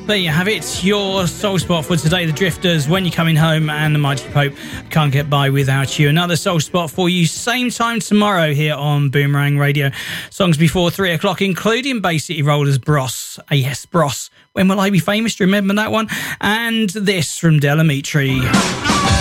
There you have it, your soul spot for today. The Drifters, When You're Coming Home, and the Mighty Pope, Can't Get By Without You. Another soul spot for you same time tomorrow here on Boomerang Radio. Songs before 3 o'clock, including Bay City Rollers' Bros. Yes, Bros. When Will I Be Famous? Do you remember that one? And this from Del Amitri.